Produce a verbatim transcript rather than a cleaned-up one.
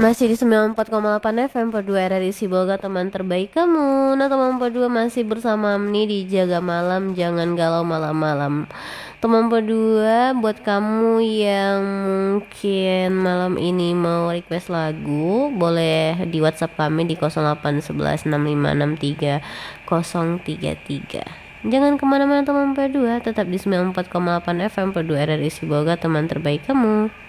Masih di sembilan puluh empat koma delapan F M per dua R R I Sibolga, teman terbaik kamu. Nah, teman berdua masih bersama Amni di Jaga Malam, jangan galau malam-malam. Teman berdua, buat kamu yang mungkin malam ini mau request lagu, boleh di WhatsApp kami di nol delapan satu satu enam lima enam tiga nol tiga tiga. Jangan kemana-mana teman berdua, tetap di sembilan puluh empat koma delapan F M per dua R R I Sibolga, teman terbaik kamu.